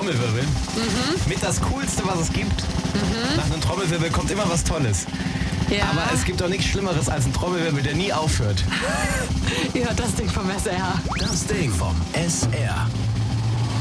Trommelwirbel. Mit das Coolste, was es gibt. Nach einem Trommelwirbel kommt immer was Tolles. Ja. Aber es gibt doch nichts Schlimmeres als ein Trommelwirbel, der nie aufhört. Ja, das Ding vom SR. Das Ding vom SR.